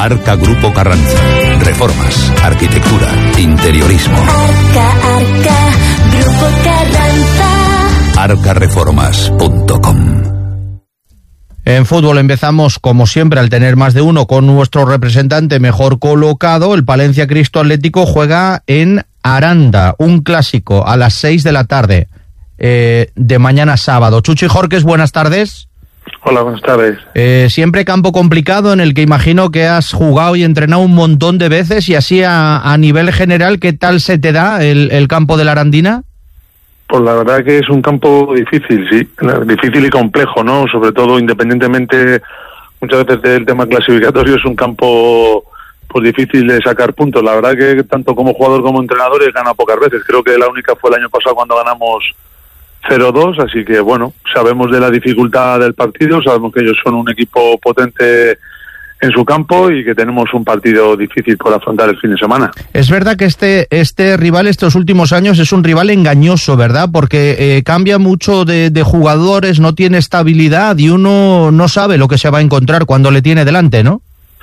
Arca Grupo Carranza. Reformas, arquitectura, interiorismo. Arca Grupo Carranza. arcareformas.com. En fútbol empezamos, como siempre, al tener más de uno, con nuestro representante mejor colocado. El Palencia Cristo Atlético juega en Aranda, un clásico a las 6 de la tarde de mañana sábado. Chuchi Jorques, buenas tardes. Hola, buenas tardes. Siempre campo complicado en el que imagino que has jugado y entrenado un montón de veces, y así a nivel general, ¿qué tal se te da el campo de la Arandina? Pues la verdad que es un campo difícil, sí, difícil y complejo, ¿no? Sobre todo, independientemente muchas veces del tema clasificatorio, es un campo pues difícil de sacar puntos. La verdad que tanto como jugador como entrenador he ganado pocas veces. Creo que la única fue el año pasado cuando ganamos 0-2, así que bueno, sabemos de la dificultad del partido, sabemos que ellos son un equipo potente en su campo y que tenemos un partido difícil por afrontar el fin de semana. Es verdad que este rival estos últimos años es un rival engañoso, ¿verdad? Porque cambia mucho de jugadores, no tiene estabilidad y uno no sabe lo que se va a encontrar cuando le tiene delante, ¿no?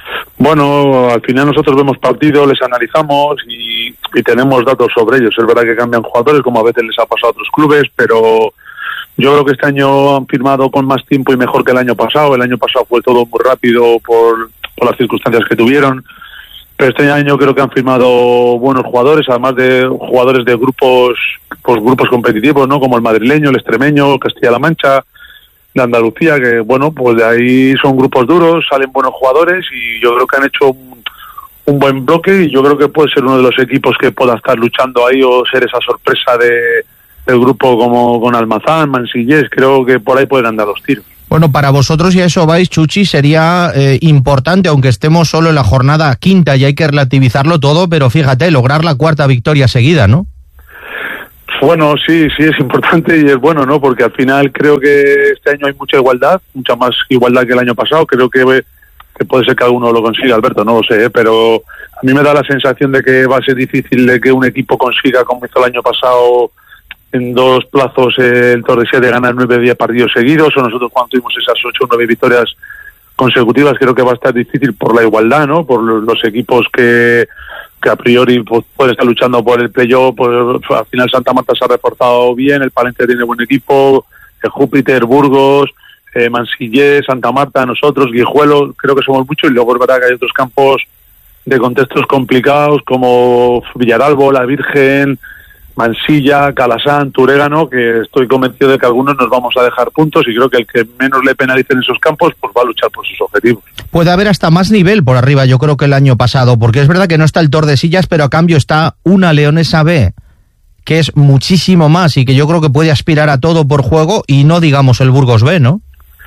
Bueno, al final nosotros vemos partidos, les analizamos y tenemos datos sobre ellos. Es verdad que cambian jugadores, como a veces les ha pasado a otros clubes, pero yo creo que este año han firmado con más tiempo y mejor que el año pasado. El año pasado fue todo muy rápido por las circunstancias que tuvieron, pero este año creo que han firmado buenos jugadores, además de jugadores de grupos competitivos, ¿no? Como el madrileño, el extremeño, Castilla-La Mancha, de Andalucía, que bueno, pues de ahí son grupos duros, salen buenos jugadores y yo creo que han hecho un buen bloque, y yo creo que puede ser uno de los equipos que pueda estar luchando ahí o ser esa sorpresa del grupo, como con Almazán, Mansillés. Creo que por ahí pueden andar los tiros. Bueno, para vosotros, y a eso vais, Chuchi, sería importante, aunque estemos solo en la jornada quinta y hay que relativizarlo todo, pero fíjate, lograr la cuarta victoria seguida, ¿no? Bueno, sí, es importante y es bueno, ¿no? Porque al final creo que este año hay mucha igualdad, mucha más igualdad que el año pasado. Creo que puede ser que alguno lo consiga, Alberto, no lo sé, pero a mí me da la sensación de que va a ser difícil de que un equipo consiga, como hizo el año pasado, en 2 plazos el Tordesillas, de ganar 9-10 partidos seguidos, o nosotros cuando tuvimos esas 8 o 9 victorias consecutivas. Creo que va a estar difícil por la igualdad, ¿no? Por los equipos que a priori pues, pueden estar luchando por el playoff. Pues, al final Santa Marta se ha reforzado bien, el Palencia tiene buen equipo, el Júpiter, Burgos, Mansillés, Santa Marta, nosotros, Guijuelo, creo que somos muchos, y luego es verdad que hay otros campos de contextos complicados como Villaralbo, La Virgen, Mansilla, Calasán, Turégano, que estoy convencido de que algunos nos vamos a dejar puntos, y creo que el que menos le penalice en esos campos pues va a luchar por sus objetivos. Puede haber hasta más nivel por arriba, yo creo, que el año pasado, porque es verdad que no está el Tordesillas, pero a cambio está una Leonesa B, que es muchísimo más y que yo creo que puede aspirar a todo por juego, y no digamos el Burgos B, ¿no?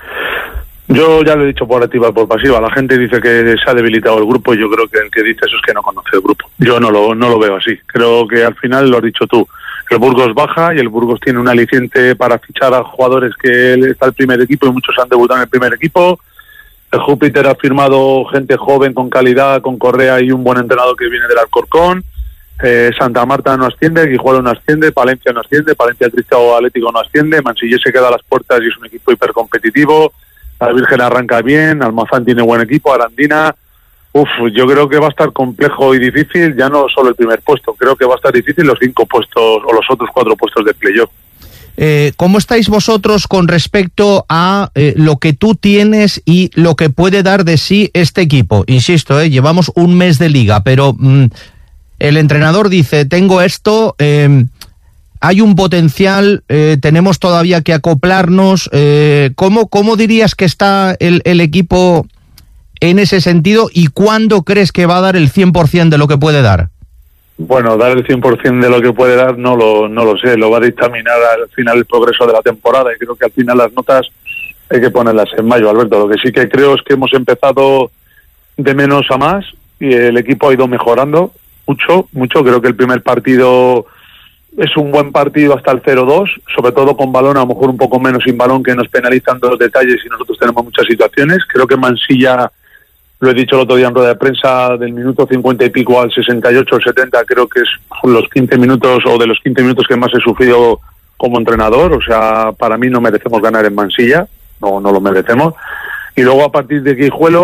Yo ya lo he dicho por activa y por pasiva. La gente dice que se ha debilitado el grupo, y yo creo que el que dice eso es que no conoce el grupo. Yo no lo veo así. Creo que al final, lo has dicho tú, el Burgos baja y el Burgos tiene un aliciente para fichar a jugadores que está el primer equipo, y muchos han debutado en el primer equipo. El Júpiter ha firmado gente joven con calidad, con Correa y un buen entrenador que viene del Alcorcón. Santa Marta no asciende, Guijuelo no asciende, Palencia no asciende, Palencia Cristo Atlético no asciende, Mansillés se queda a las puertas y es un equipo hipercompetitivo. La Virgen arranca bien, Almazán tiene buen equipo, Arandina. Yo creo que va a estar complejo y difícil, ya no solo el primer puesto, creo que va a estar difícil los 5 puestos o los otros 4 puestos de playoff. ¿Cómo estáis vosotros con respecto a lo que tú tienes y lo que puede dar de sí este equipo? Insisto, llevamos un mes de liga, pero el entrenador dice, tengo esto, hay un potencial, tenemos todavía que acoplarnos. ¿Cómo dirías que está el equipo en ese sentido, y cuándo crees que va a dar el 100% de lo que puede dar? Bueno, dar el 100% de lo que puede dar no lo sé, lo va a dictaminar al final el progreso de la temporada, y creo que al final las notas hay que ponerlas en mayo, Alberto. Lo que sí que creo es que hemos empezado de menos a más y el equipo ha ido mejorando mucho. Creo que el primer partido es un buen partido hasta el 0-2, sobre todo con balón, a lo mejor un poco menos sin balón, que nos penalizan 2 detalles y nosotros tenemos muchas situaciones. Creo que Mansilla, lo he dicho el otro día en rueda de prensa, del minuto 50 y pico al 68 o 70, creo que es los 15 minutos o de los 15 minutos que más he sufrido como entrenador. O sea, para mí no merecemos ganar en Mansilla, no lo merecemos. Y luego a partir de Guijuelo,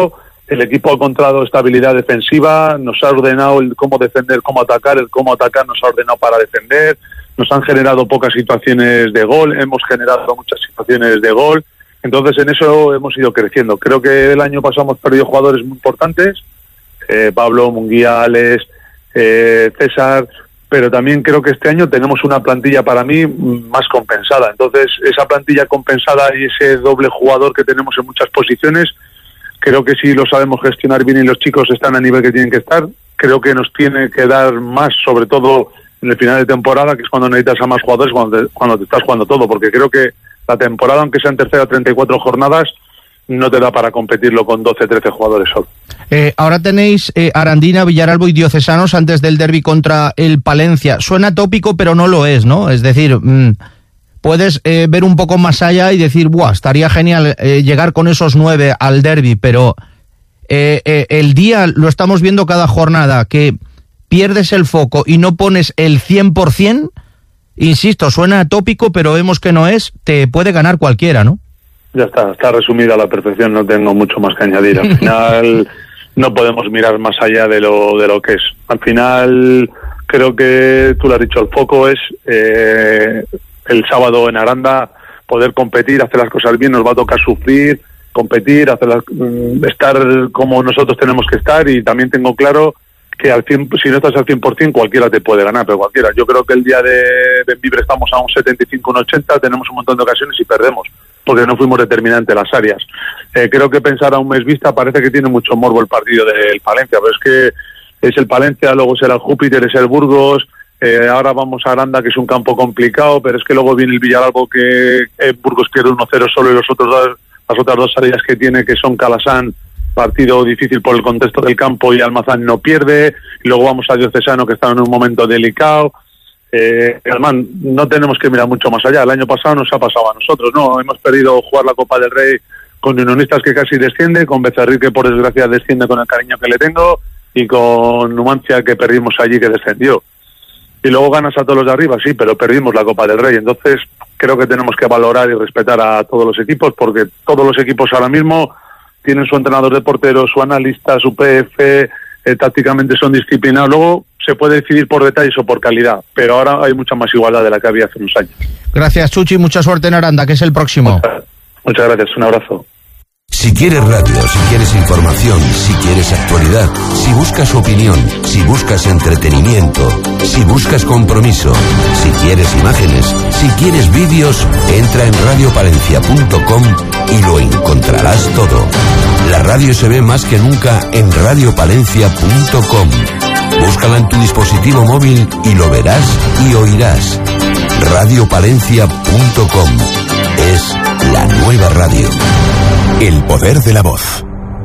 el equipo ha encontrado estabilidad defensiva, nos ha ordenado el cómo defender, cómo atacar, el cómo atacar nos ha ordenado para defender, nos han generado pocas situaciones de gol, hemos generado muchas situaciones de gol, entonces en eso hemos ido creciendo. Creo que el año pasado hemos perdido jugadores muy importantes, Pablo, Munguía, Alex, César, pero también creo que este año tenemos una plantilla para mí más compensada. Entonces esa plantilla compensada y ese doble jugador que tenemos en muchas posiciones, creo que si lo sabemos gestionar bien y los chicos están a nivel que tienen que estar, creo que nos tiene que dar más, sobre todo en el final de temporada, que es cuando necesitas a más jugadores, cuando te estás jugando todo, porque creo que la temporada, aunque sea en tercera 34 jornadas, no te da para competirlo con 12, 13 jugadores solo. Ahora tenéis Arandina, Villaralbo y Diocesanos antes del derbi contra el Palencia. Suena tópico, pero no lo es, ¿no? Es decir, puedes ver un poco más allá y decir, ¡buah! Estaría genial llegar con esos 9 al derbi, pero el día, lo estamos viendo cada jornada, que pierdes el foco y no pones el 100%, insisto, suena tópico, pero vemos que no es, te puede ganar cualquiera, ¿no? Ya está resumida a la perfección, no tengo mucho más que añadir. Al final no podemos mirar más allá de lo que es. Al final creo que tú lo has dicho, el foco es el sábado en Aranda poder competir, hacer las cosas bien, nos va a tocar sufrir, competir, estar como nosotros tenemos que estar, y también tengo claro que si no estás al 100% cualquiera te puede ganar, pero cualquiera. Yo creo que el día de Benvibre estamos a un 75, un 80, tenemos un montón de ocasiones y perdemos, porque no fuimos determinantes las áreas. Creo que pensar a un mes vista parece que tiene mucho morbo el partido del Palencia, pero es que es el Palencia, luego será el Júpiter, es el Burgos, ahora vamos a Aranda, que es un campo complicado, pero es que luego viene el Villaralbo, que Burgos pierde 1-0 solo, y las otras dos áreas que tiene, que son Calasán, partido difícil por el contexto del campo, y Almazán no pierde, y luego vamos a Diocesano, que está en un momento delicado. Además, no tenemos que mirar mucho más allá. El año pasado nos ha pasado a nosotros, ¿no? Hemos perdido jugar la Copa del Rey con Unionistas, que casi desciende, con Becerril, que por desgracia desciende con el cariño que le tengo, y con Numancia, que perdimos allí, que descendió. Y luego ganas a todos los de arriba, sí, pero perdimos la Copa del Rey. Entonces creo que tenemos que valorar y respetar a todos los equipos, porque todos los equipos ahora mismo tienen su entrenador de porteros, su analista, su PF, tácticamente son disciplinados. Luego se puede decidir por detalles o por calidad, pero ahora hay mucha más igualdad de la que había hace unos años. Gracias, Chuchi, mucha suerte en Aranda, que es el próximo. Muchas gracias, un abrazo. Si quieres radio, si quieres información, si quieres actualidad, si buscas opinión, si buscas entretenimiento, si buscas compromiso, si quieres imágenes, si quieres vídeos, entra en radiopalencia.com y lo encontrarás todo. La radio se ve más que nunca en radiopalencia.com. Búscala en tu dispositivo móvil y lo verás y oirás. Radiopalencia.com es la nueva radio. El poder de la voz.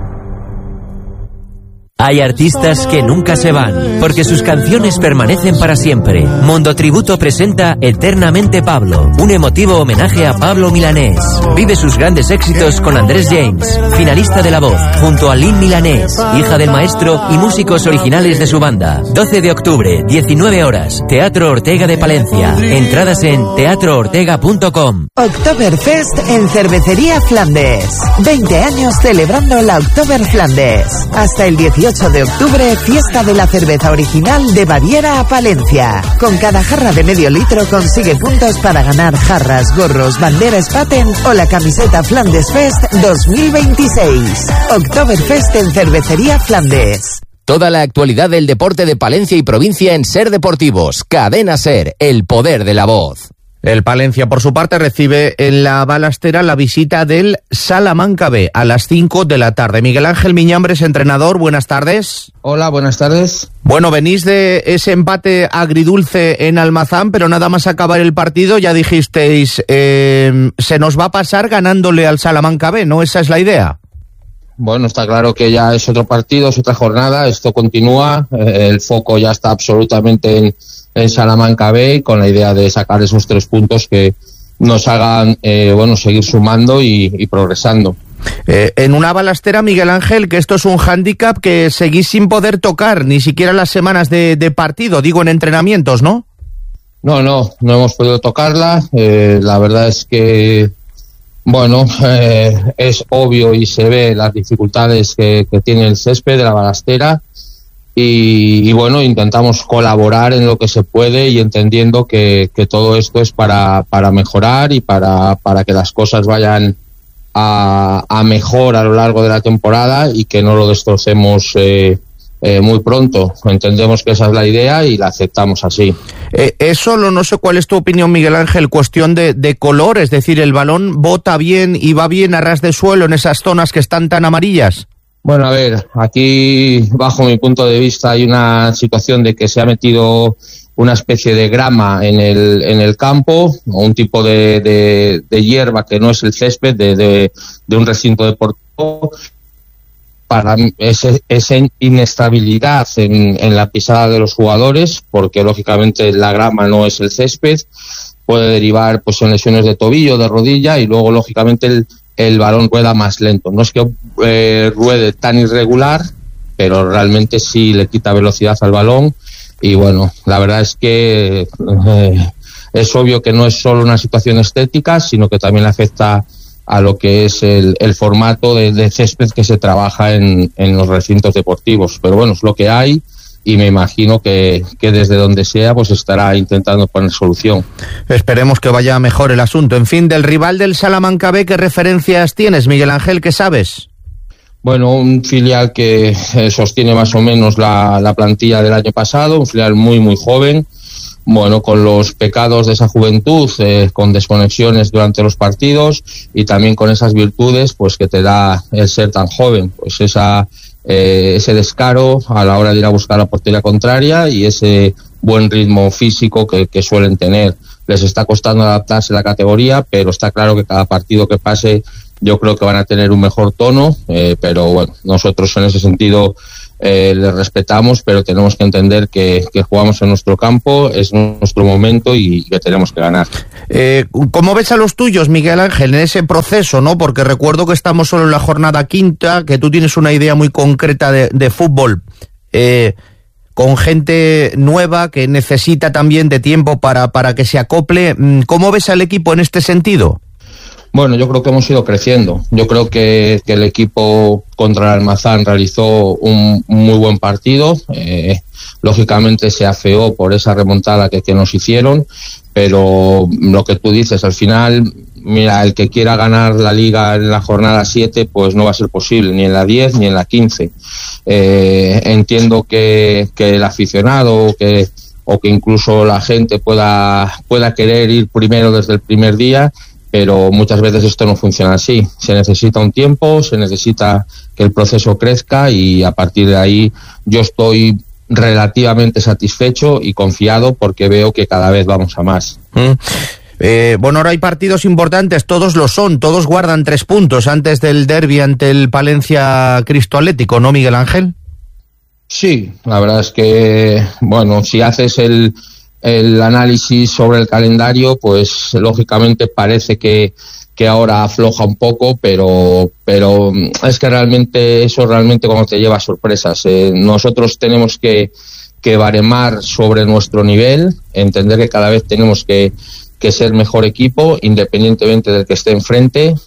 Hay artistas que nunca se van, porque sus canciones permanecen para siempre. Mundo Tributo presenta Eternamente Pablo, un emotivo homenaje a Pablo Milanés. Vive sus grandes éxitos con Andrés James, finalista de La Voz, junto a Lynn Milanés, hija del maestro, y músicos originales de su banda. 12 de octubre, 19 horas, Teatro Ortega de Palencia. Entradas en teatroortega.com. Oktoberfest en Cervecería Flandes. 20 años celebrando la Oktober Flandes. Hasta el 18 de octubre, fiesta de la cerveza original de Baviera a Palencia. Con cada jarra de medio litro consigue puntos para ganar jarras, gorros, banderas Spaten o la camiseta Flandes Fest 2026. Oktoberfest en Cervecería Flandes. Toda la actualidad del deporte de Palencia y provincia en Ser Deportivos. Cadena Ser, el poder de la voz. El Palencia, por su parte, recibe en la Balastera la visita del Salamanca B a las 5 de la tarde. Miguel Ángel Miñambres, entrenador, buenas tardes. Hola, buenas tardes. Bueno, venís de ese empate agridulce en Almazán, pero nada más acabar el partido ya dijisteis, se nos va a pasar ganándole al Salamanca B, ¿no? Esa es la idea. Bueno, está claro que ya es otro partido, es otra jornada, esto continúa, el foco ya está absolutamente en Salamanca B, con la idea de sacar esos 3 puntos que nos hagan seguir sumando y progresando. En una Balastera, Miguel Ángel, que esto es un hándicap que seguís sin poder tocar, ni siquiera las semanas de partido, digo en entrenamientos, ¿no? No hemos podido tocarla, la verdad es que Bueno, es obvio y se ve las dificultades que tiene el césped de la balastera y bueno, intentamos colaborar en lo que se puede y entendiendo que todo esto es para mejorar y para que las cosas vayan a mejor a lo largo de la temporada y que no lo destrocemos muy pronto. Entendemos que esa es la idea y la aceptamos así. Es solo, no sé cuál es tu opinión, Miguel Ángel, cuestión de color, es decir, el balón bota bien y va bien a ras de suelo en esas zonas que están tan amarillas. Bueno, a ver, aquí bajo mi punto de vista hay una situación de que se ha metido una especie de grama en el campo, o un tipo de hierba que no es el césped de un recinto deportivo, para esa inestabilidad en la pisada de los jugadores, porque lógicamente la grama no es el césped, puede derivar pues en lesiones de tobillo, de rodilla, y luego lógicamente el balón rueda más lento. No es que ruede tan irregular, pero realmente sí le quita velocidad al balón. Y bueno, la verdad es que es obvio que no es solo una situación estética, sino que también afecta a lo que es el formato de césped que se trabaja en los recintos deportivos. Pero bueno, es lo que hay y me imagino que desde donde sea pues estará intentando poner solución. Esperemos que vaya mejor el asunto. En fin, del rival del Salamanca B, ¿qué referencias tienes, Miguel Ángel? ¿Qué sabes? Bueno, un filial que sostiene más o menos la plantilla del año pasado, un filial muy muy joven, bueno, con los pecados de esa juventud, con desconexiones durante los partidos y también con esas virtudes pues que te da el ser tan joven, pues ese descaro a la hora de ir a buscar la portería contraria y ese buen ritmo físico que suelen tener. Les está costando adaptarse a la categoría, pero está claro que cada partido que pase yo creo que van a tener un mejor tono, pero bueno, nosotros en ese sentido les respetamos, pero tenemos que entender que jugamos en nuestro campo, es nuestro momento y que tenemos que ganar. ¿Cómo ves a los tuyos, Miguel Ángel, en ese proceso, no? Porque recuerdo que estamos solo en la jornada quinta, que tú tienes una idea muy concreta de fútbol, con gente nueva que necesita también de tiempo para que se acople. ¿Cómo ves al equipo en este sentido? Bueno, yo creo que hemos ido creciendo. Yo creo que el equipo contra el Almazán realizó un muy buen partido. Lógicamente se afeó por esa remontada que nos hicieron, pero lo que tú dices, al final, mira, el que quiera ganar la Liga en la jornada 7, pues no va a ser posible, ni en la 10 ni en la 15. Entiendo que el aficionado o que incluso la gente pueda querer ir primero desde el primer día, pero muchas veces esto no funciona así. Se necesita un tiempo, se necesita que el proceso crezca y a partir de ahí yo estoy relativamente satisfecho y confiado porque veo que cada vez vamos a más. Bueno, ahora hay partidos importantes, todos lo son, todos guardan 3 puntos antes del derbi ante el Palencia Cristo Atlético, ¿no, Miguel Ángel? Sí, la verdad es que, bueno, si haces el análisis sobre el calendario, pues lógicamente parece que ahora afloja un poco, pero es que realmente cuando te lleva sorpresas. Nosotros tenemos que baremar sobre nuestro nivel, entender que cada vez tenemos que ser mejor equipo, independientemente del que esté enfrente,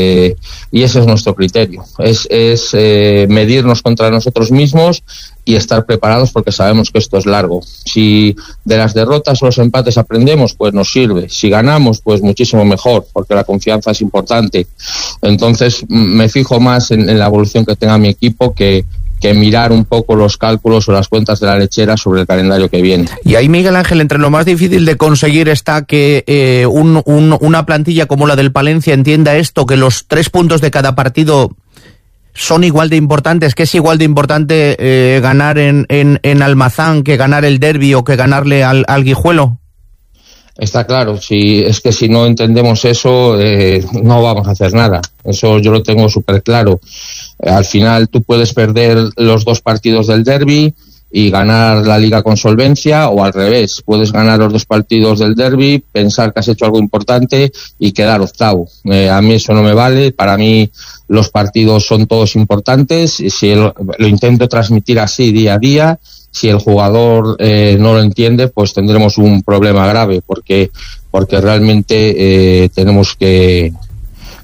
y ese es nuestro criterio. Es medirnos contra nosotros mismos y estar preparados porque sabemos que esto es largo. Si de las derrotas o los empates aprendemos, pues nos sirve. Si ganamos, pues muchísimo mejor, porque la confianza es importante. Entonces me fijo más en la evolución que tenga mi equipo que mirar un poco los cálculos o las cuentas de la lechera sobre el calendario que viene. Y ahí, Miguel Ángel, entre lo más difícil de conseguir está que una plantilla como la del Palencia entienda esto, que los 3 puntos de cada partido son igual de importantes, que es igual de importante ganar en Almazán que ganar el derbi o que ganarle al Guijuelo. Está claro, si no entendemos eso, no vamos a hacer nada. Eso yo lo tengo súper claro. Al final tú puedes perder los 2 partidos del derbi y ganar la Liga con solvencia, o al revés, puedes ganar los 2 partidos del derbi, pensar que has hecho algo importante y quedar octavo. A mí eso no me vale. Para mí los partidos son todos importantes y si lo intento transmitir así día a día. Si el jugador no lo entiende, pues tendremos un problema grave porque realmente tenemos que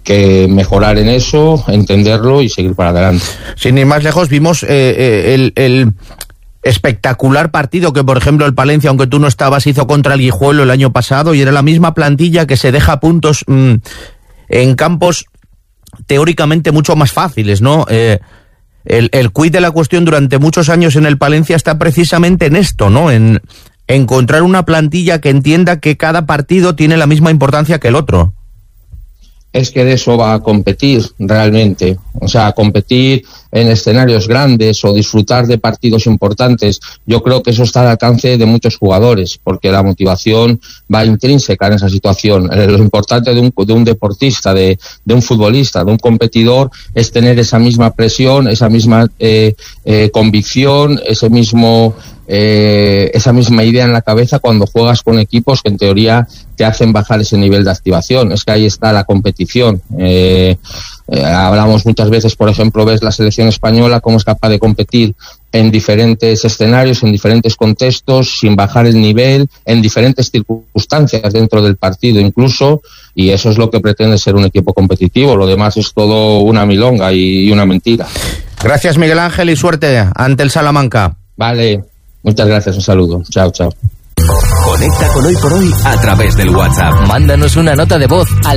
que mejorar en eso, entenderlo y seguir para adelante. Sin ir más lejos, vimos el espectacular partido que, por ejemplo, el Palencia, aunque tú no estabas, hizo contra el Guijuelo el año pasado, y era la misma plantilla que se deja puntos en campos teóricamente mucho más fáciles, ¿no? El quid de la cuestión durante muchos años en el Palencia está precisamente en esto, ¿no? En encontrar una plantilla que entienda que cada partido tiene la misma importancia que el otro. Es que de eso va a competir realmente, o sea, competir en escenarios grandes o disfrutar de partidos importantes. Yo creo que eso está al alcance de muchos jugadores, porque la motivación va intrínseca en esa situación. Lo importante de un deportista, de un futbolista, de un competidor, es tener esa misma presión, esa misma convicción, esa misma idea en la cabeza cuando juegas con equipos que en teoría te hacen bajar ese nivel de activación. Es que ahí está la competición. Hablamos muchas veces, por ejemplo, ves la selección española cómo es capaz de competir en diferentes escenarios, en diferentes contextos, sin bajar el nivel, en diferentes circunstancias dentro del partido incluso, y eso es lo que pretende ser un equipo competitivo. Lo demás es todo una milonga y una mentira. Gracias, Miguel Ángel, y suerte ante el Salamanca. Vale, muchas gracias, un saludo. Chao, chao. Conecta con Hoy por Hoy a través del WhatsApp. Mándanos una nota de voz al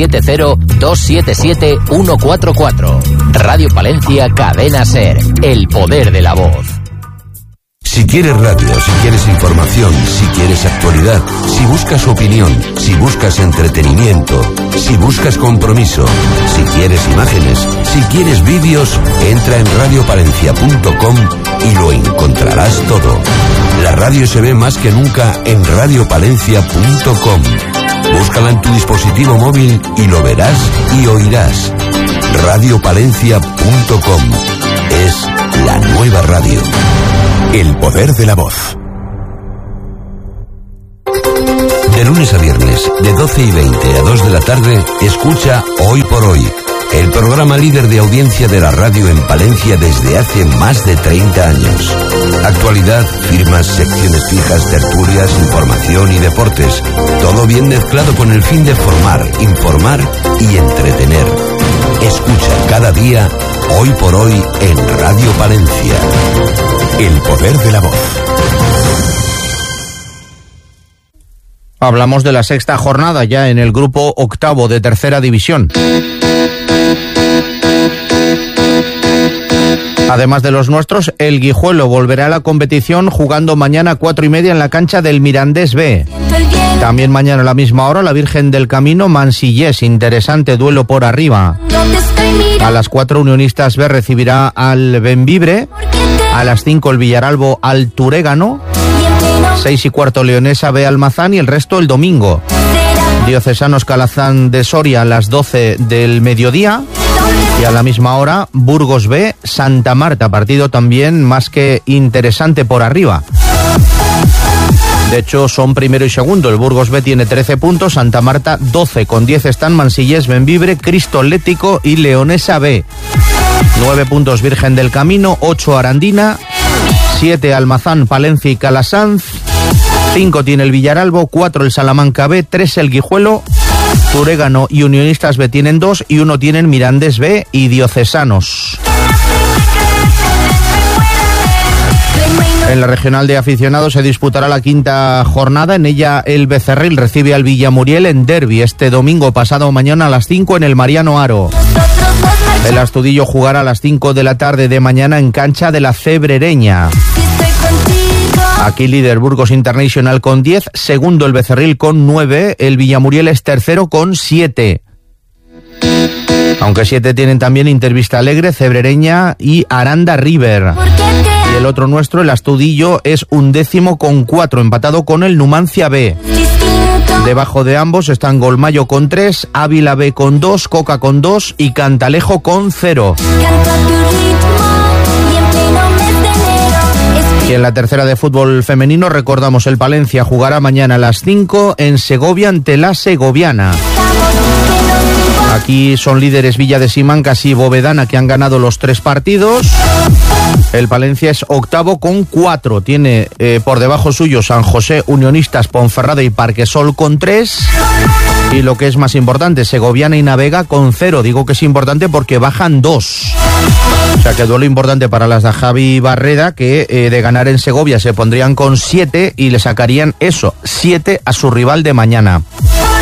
670-277-144. Radio Palencia, Cadena SER. El poder de la voz. Si quieres radio, si quieres información, si quieres actualidad, si buscas opinión, si buscas entretenimiento, si buscas compromiso, si quieres imágenes, si quieres vídeos, entra en radiopalencia.com y lo encontrarás todo. La radio se ve más que nunca en radiopalencia.com. Búscala en tu dispositivo móvil y lo verás y oirás. Radiopalencia.com es la nueva radio. El poder de la voz. De lunes a viernes, de 12:20 a 2 de la tarde, escucha Hoy por Hoy, el programa líder de audiencia de la radio en Palencia desde hace más de 30 años. Actualidad, firmas, secciones fijas, tertulias, información y deportes. Todo bien mezclado con el fin de formar, informar y entretener. Escucha cada día Hoy por Hoy en Radio Palencia. El poder de la voz. Hablamos de la sexta jornada ya en el grupo octavo de tercera división. Además de los nuestros, el Guijuelo volverá a la competición jugando mañana 4:30 en la cancha del Mirandés B. También mañana a la misma hora la Virgen del Camino Mansillés, interesante duelo por arriba. A las 4 Unionistas B recibirá al Bembibre. A las 5 el Villaralbo al Turégano. 6:15 Leonesa B Almazán y el resto el domingo. Diocesanos Calazán de Soria a las 12 del mediodía. Y a la misma hora, Burgos B, Santa Marta, partido también más que interesante por arriba. De hecho, son primero y segundo. El Burgos B tiene 13 puntos, Santa Marta 12. Con 10 están Mansillés, Bembibre, Cristo Atlético y Leonesa B. 9 puntos Virgen del Camino, 8 Arandina, 7 Almazán, Palencia y Calasanz. 5 tiene el Villaralbo, 4 el Salamanca B, 3 el Guijuelo. Turégano y Unionistas B tienen 2 y 1 tienen Mirandés B y Diocesanos. En la regional de aficionados se disputará la quinta jornada. En ella el Becerril recibe al Villamuriel en derbi este domingo pasado mañana a las 5 en el Mariano Haro. El Astudillo jugará a las 5 de la tarde de mañana en cancha de la Cebrereña. Aquí líder Burgos International con 10, segundo el Becerril con 9, el Villamuriel es tercero con 7. Aunque 7 tienen también Intervista Alegre, Cebrereña y Aranda River. Y el otro nuestro, el Astudillo, es 11º con 4, empatado con el Numancia B. Debajo de ambos están Golmayo con 3, Ávila B con 2, Coca con 2 y Cantalejo con 0. Y en la tercera de fútbol femenino recordamos el Palencia jugará mañana a las 5 en Segovia ante la Segoviana. Aquí son líderes Villa de Simancas y Bovedana, que han ganado los 3 partidos. El Palencia es octavo con 4. Tiene por debajo suyo San José, Unionistas, Ponferrada y Parquesol con 3. Y lo que es más importante, Segoviana y Navega con 0. Digo que es importante porque bajan 2. O sea que duelo importante para las de Javi Barreda, que de ganar en Segovia se pondrían con 7 y le sacarían 7 a su rival de mañana.